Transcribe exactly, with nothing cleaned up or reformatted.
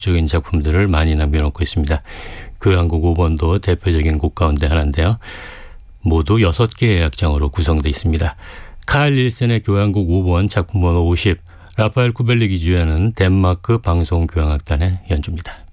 적인 작품들을 많이 남겨놓고 있습니다. 교향곡 오 번도 대표적인 곡 가운데 하나인데요. 모두 여섯 개의 악장으로 구성되어 있습니다. 칼 닐센의 교향곡 오 번 작품 번호 오십, 라파엘 쿠벨릭이 주연하는 덴마크 방송교향악단의 연주입니다.